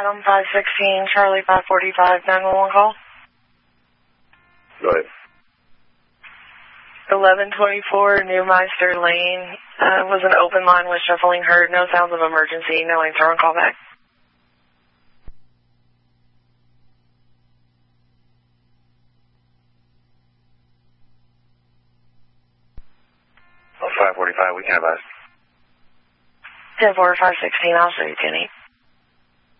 516, Charlie 545, 911 call. Go ahead. 1124 Newmeister Lane was an open line with shuffling heard. No sounds of emergency. No answer on call back. Oh, 545, we can advise. 10-4, 516, I'll show you, Kenny.